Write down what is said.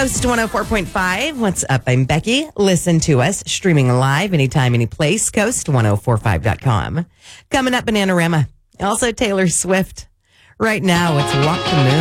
Coast 104.5. What's up? I'm Becky. Listen to us streaming live anytime, any place. Coast1045.com. Coming up, Bananarama. Also Taylor Swift. Right now, it's Walk the Moon.